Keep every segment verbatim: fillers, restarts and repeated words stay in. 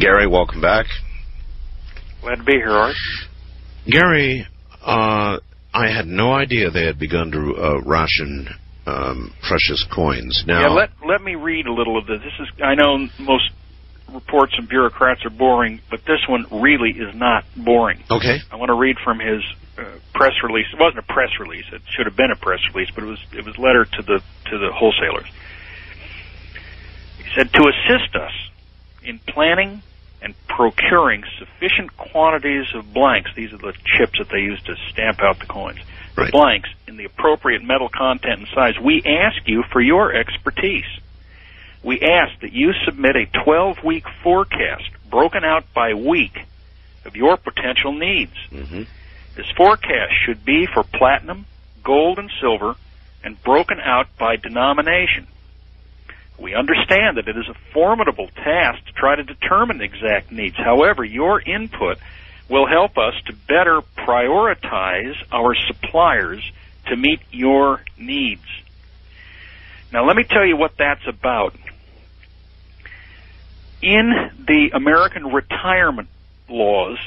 Gary, welcome back. Glad to be here, Art. Gary, uh, I had no idea they had begun to uh, ration um, precious coins. Now, yeah, let let me read a little of this. This is I know most reports and bureaucrats are boring, but this one really is not boring. Okay. I want to read from his uh, press release. It wasn't a press release. It should have been a press release, but it was it was a letter to the to the wholesalers. He said, to assist us in planning and procuring sufficient quantities of blanks, these are the chips that they use to stamp out the coins, the right. blanks in the appropriate metal content and size, we ask you for your expertise. We ask that you submit a twelve-week forecast broken out by week of your potential needs. Mm-hmm. This forecast should be for platinum, gold, and silver, and broken out by denomination. We understand that it is a formidable task to try to determine exact needs. However, your input will help us to better prioritize our suppliers to meet your needs. Now, let me tell you what that's about. In the American retirement laws,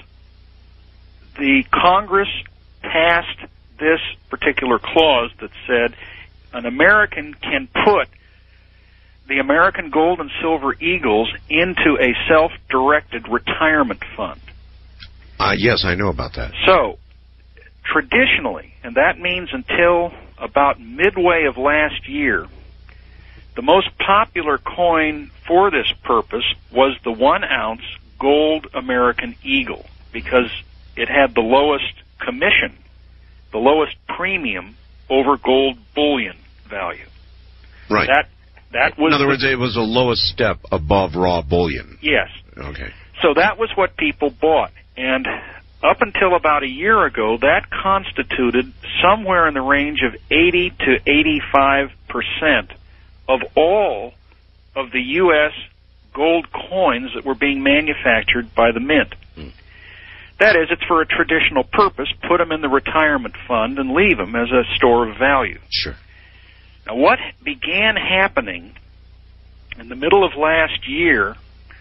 the Congress passed this particular clause that said an American can put the American Gold and Silver Eagles into a self-directed retirement fund. Uh, yes, I know about that. So, traditionally, and that means until about midway of last year, the most popular coin for this purpose was the one-ounce gold American Eagle, because it had the lowest commission, the lowest premium over gold bullion value. Right. That that was In other the, words, it was the lowest step above raw bullion. Yes. Okay. So that was what people bought. And up until about a year ago, that constituted somewhere in the range of eighty to eighty-five percent of all of the U S gold coins that were being manufactured by the Mint. Hmm. That is, it's for a traditional purpose. Put them in the retirement fund and leave them as a store of value. Sure. Now, what began happening in the middle of last year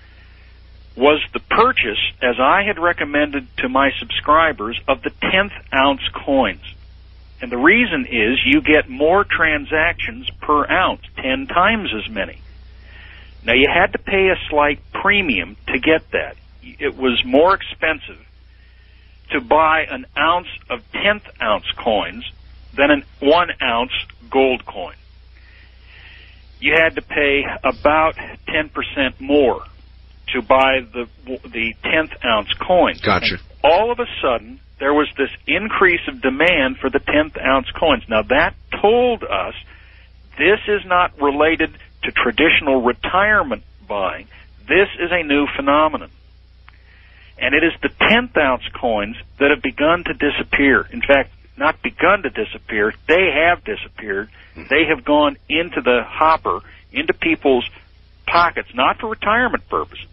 was the purchase, as I had recommended to my subscribers, of the tenth ounce coins. And the reason is you get more transactions per ounce, ten times as many. Now, you had to pay a slight premium to get that. It was more expensive to buy an ounce of tenth ounce coins than an one ounce gold coin. You had to pay about ten percent more to buy the the tenth ounce coins. Gotcha. And all of a sudden, there was this increase of demand for the tenth ounce coins. Now, that told us this is not related to traditional retirement buying. This is a new phenomenon. And it is the tenth ounce coins that have begun to disappear. In fact, not begun to disappear, they have disappeared. They have gone into the hopper, into people's pockets, not for retirement purposes,